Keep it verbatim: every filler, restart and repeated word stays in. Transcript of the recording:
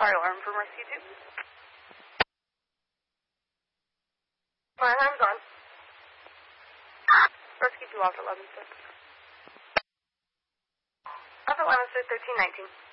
Fire alarm for Rescue two. Fire alarm's on. Rescue two, Alpha eleven six. Alpha eleven six, thirteen nineteen.